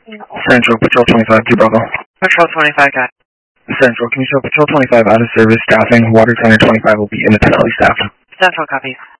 Central, Patrol 25, 2 Bravo. Patrol 25, got it. Central, can you show Patrol 25 out of service staffing? Water Center 25 will be independently staffed. Central, copy.